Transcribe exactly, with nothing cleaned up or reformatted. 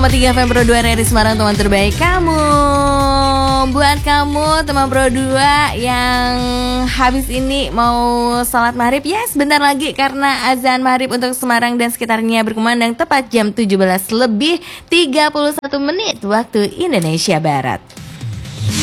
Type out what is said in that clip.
koma tiga F M Pro dua R R I Semarang, teman terbaik kamu. Buat kamu teman Pro dua yang habis ini mau sholat maghrib, ya sebentar lagi karena azan maghrib untuk Semarang dan sekitarnya berkumandang tepat jam tujuh belas lebih tiga puluh satu menit waktu Indonesia Barat.